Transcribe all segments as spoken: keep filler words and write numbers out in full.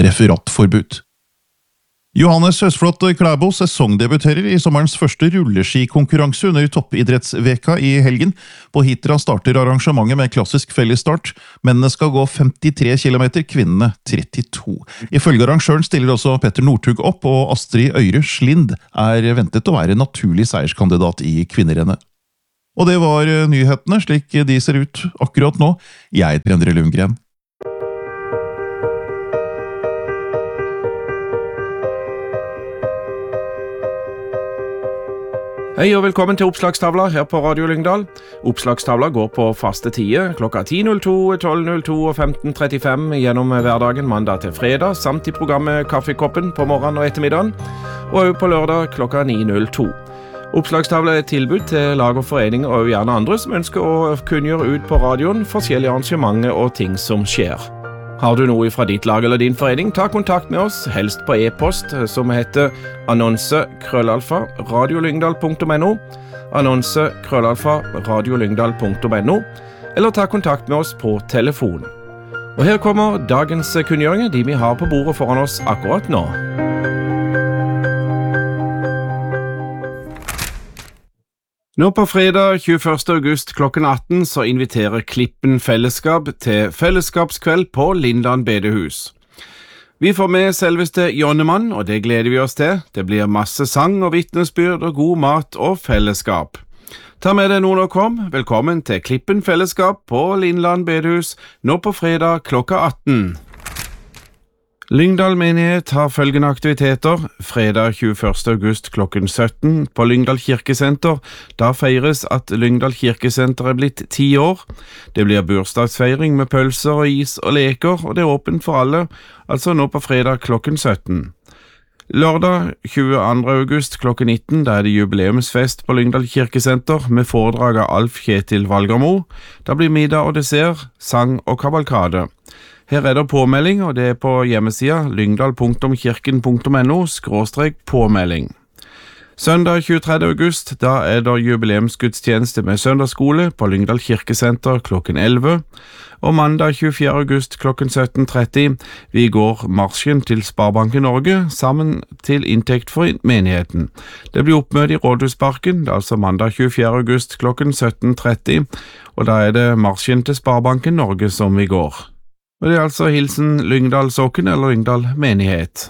referatforbud. Johannes Høsflot Klæbo sesongdebuterer i sommerens første rulleskikonkurranse under toppidrettsveka i helgen. På Hitra starter arrangementet med klassisk fellesstart. Mennene skal gå femtitre kilometer, kvinnene trettito. Ifølge arrangøren stiller også Petter Northug opp, og Astrid Øyre Slind er ventet å være naturlig seierskandidat i kvinnerennet. Og det var nyhetene, slik de ser ut akkurat nå. Jeg heter Endre Lundgren. Hei og velkommen til Oppslagstavla her på Radio Lyngdal. Oppslagstavla går på faste tider klokka ti null to, tolv null to og femten trettifem gjennom hverdagen mandag til fredag, samt i programmet Kaffekoppen på morgenen og ettermiddagen, og også på lørdag klokka ni null to. Oppslagstavla er et tilbud til lag og foreninger og gjerne andre som ønsker å kunngjøre ut på radioen forskjellige arrangementer og ting som skjer. Har du noe fra ditt lag eller din forening, ta kontakt med oss, helst på e-post, som heter annonse krøllalfa radiolyngdal punktum no, annonse krøllalfa radiolyngdal punktum no, eller ta kontakt med oss på telefon. Og her kommer dagens kunngjøringer, de vi har på bordet foran oss akkurat nå. Nå på fredag tjueførste august klokken atten så inviterer Klippen Fellesskap til fellesskapskveld på Lindland bedehus. Vi får med selveste Jonnemann, og det gleder vi oss til. Det blir masse sang og vittnesbyrd og god mat og fellesskap. Ta med deg noen og kom. Velkommen til Klippen Fellesskap på Lindland bedehus nå på fredag klokka atten. Lyngdal menighet har følgende aktiviteter. Fredag tjueførste august klokken sytten på Lyngdal kirkesenter. Da feires at Lyngdal kirkesenter er blitt ti år. Det blir bursdagsfeiring med pølser og is og leker, og det er åpent for alle, altså nå på fredag klokken sytten. Lørdag tjueandre august klokken nitten, da er det jubileumsfest på Lyngdal kirkesenter med foredrag av Alf Kjetil Valgermo. Da blir middag og dessert, sang og kavalkade. Her er det påmelding, og det er på hjemmesida lyngdal punktum kirken punktum no skråstrek påmelding. Søndag tjuetredje august, da er det jubileumsgudstjeneste med søndagsskole på Lyngdal kirkesenter klokken elleve, og mandag tjuefjerde august klokken sytten tretti, vi går marsjen til Sparebanken Norge sammen til inntekt for menigheten. Det blir oppmøte i Rådhusparken, det er altså mandag tjuefjerde august klokken sytten tretti, og da er det marsjen til Sparebanken Norge som vi går. Og det er altså hilsen Lyngdal Sokken eller Lyngdal menighet.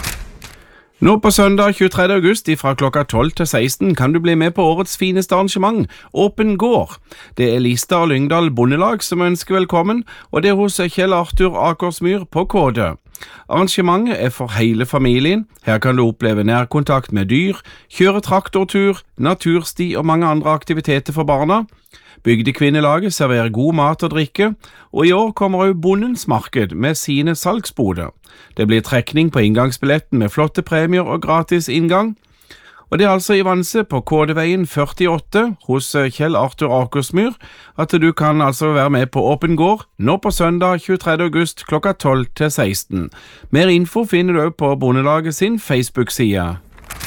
Nå på søndag tjuetredje august fra klokka tolv til seksten kan du bli med på årets fineste arrangement, Åpen gård. Det er Lista og Lyngdal Bondelag som ønsker velkommen, og det er hos Kjell Arthur Akersmyr på Kåde. Arrangementet er for hele familien. Her kan du oppleve nærkontakt med dyr, kjøre traktortur, natursti og mange andre aktiviteter for barna. Bygdekvinnelaget serverer god mat og drikke, og i år kommer også Bondens marked med sine salgsboder. Det blir trekning på inngangsbilletten med flotte premier og gratis inngang. Og det er altså i Vanse på Kådeveien førtiåtte hos Kjell Arthur Akersmyr at du kan altså være med på Åpen gård nå på søndag tjuetredje august klokka tolv til seksten. Mer info finner du også på Bondelaget sin Facebook-side.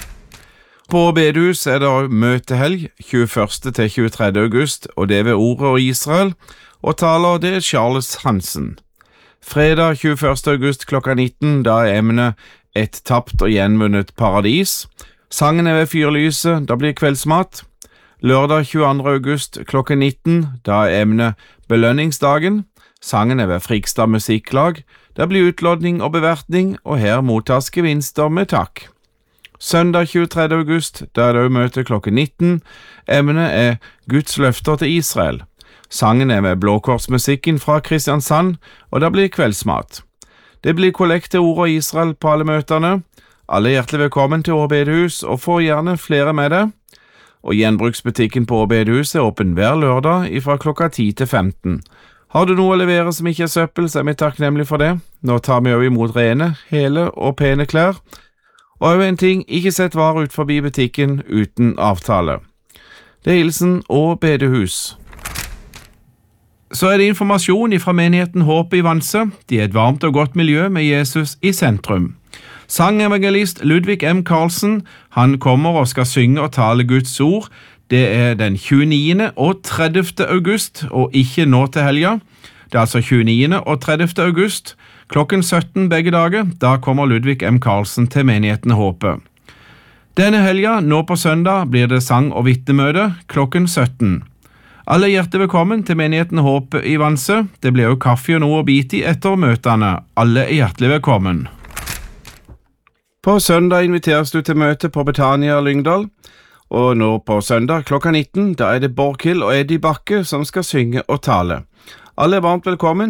På bedehus er det møtehelg tjueførste til tjuetredje august, og det er ved Ordet og Israel, og taler det er Charles Hansen. Fredag tjueførste august klokka nitten, da er emnet Et tapt og gjenvunnet paradis. Sangen er ved fyrlyset, da blir kveldsmat. Lørdag tjueandre august klokka nitten, da er emnet Belønningsdagen. Sangen er ved Frikstad Musikklag. Da blir utlodning og bevertning, og her mottas gevinster med takk. Søndag tjuetredje august, da er det også møte klokken nitten. Emnet er Guds løfter til Israel. Sangen er med blåkorsmusikken fra Kristiansand, og da blir kveldsmat. Det blir kollekt til Ordet og Israel på alle møtene. Alle er hjertelig velkommen til Åre bedehus, og får gjerne flere med det. Og gjenbruksbutikken på Åre bedehus er åpen hver lørdag fra klokka ti til femten. Har du noe å levere som ikke er søppel, så er vi takknemlig for det. Nå tar vi også imot rene, hele og pene klær. Og også en ting, ikke sett varer ut forbi butikken uten avtale. Det er hilsen og bedehus. Så er det informasjon fra menigheten Håp i Vanse. De er et varmt og godt miljø med Jesus i sentrum. Sangevangelist Ludvig M. Karlsen, han kommer og skal synge og tale Guds ord. Det er den tjueniende og tredivte august, og ikke nå til helga. Det er altså tjueniende og tredivte august, klokken sytten begge dager. Da kommer Ludvig M. Karlsen til menigheten Håpet. Denne helga, nå på søndag, blir det sang- og vitnemøte klokken sytten. Alle er hjertelig velkommen til menigheten Håpet i Vansø. Det blir jo kaffe og noe å bite i etter møtene. Alle er hjertelig velkommen. På søndag inviteres du til møte på Betania Lyngdal. Og nå på søndag klokka nitten, da er det Borghild og Eddie Bakke som skal synge og tale. Alle er varmt velkommen.